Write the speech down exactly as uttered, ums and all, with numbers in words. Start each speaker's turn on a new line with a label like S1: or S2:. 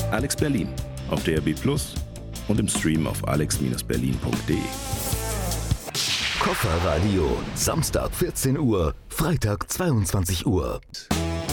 S1: Alex Berlin auf D R B Plus und im Stream auf alex berlin punkt de.
S2: Kofferradio, Samstag vierzehn Uhr, Freitag zweiundzwanzig Uhr.